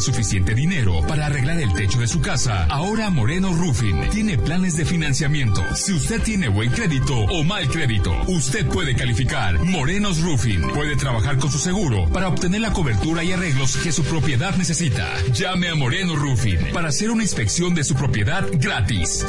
suficiente dinero para arreglar el techo de su casa, ahora Moreno Roofing tiene planes de financiamiento. Si usted tiene buen crédito o mal crédito, usted puede calificar. Morenos Roofing puede trabajar con su seguro para obtener la cobertura y arreglos que su propiedad necesita. Llame a Moreno Roofing para hacer una inspección de su propiedad gratis.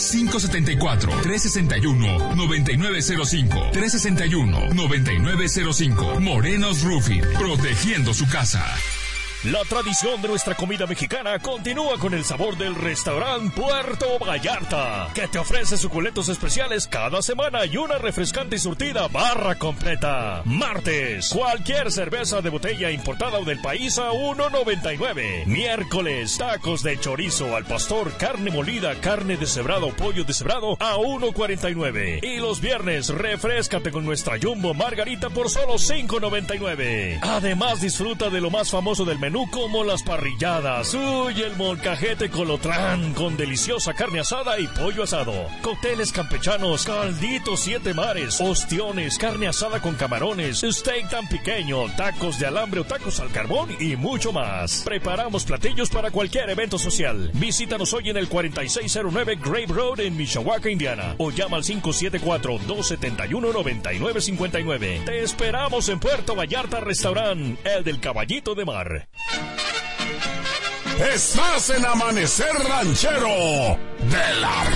574-361-9905. 361-9905. Morenos Roofing, protegiendo su casa. La tradición de nuestra comida mexicana continúa con el sabor del restaurante Puerto Vallarta, que te ofrece suculentos especiales cada semana y una refrescante y surtida barra completa. Martes, cualquier cerveza de botella importada o del país a $1.99. Miércoles, tacos de chorizo al pastor, carne molida, carne deshebrada o pollo deshebrado a $1.49. Y los viernes, refréscate con nuestra Jumbo Margarita por solo $5.99. Además, disfruta de lo más famoso del menú, como las parrilladas, el molcajete colotrán con deliciosa carne asada y pollo asado, cócteles campechanos, calditos 7 mares, ostiones, carne asada con camarones, steak tan pequeño, tacos de alambre o tacos al carbón y mucho más. Preparamos platillos para cualquier evento social. Visítanos hoy en el 4609 Grave Road en Mishawaka, Indiana, o llama al 574-271-9959. Te esperamos en Puerto Vallarta Restaurant, el del Caballito de Mar. Estás en Amanecer Ranchero de la